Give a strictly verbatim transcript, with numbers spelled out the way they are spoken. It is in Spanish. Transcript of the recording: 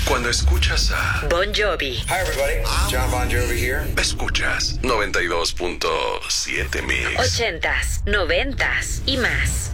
Cuando escuchas a Bon Jovi. Hi everybody, John Bon Jovi here. Escuchas noventa y dos punto siete Mix. Ochentas, noventas y más.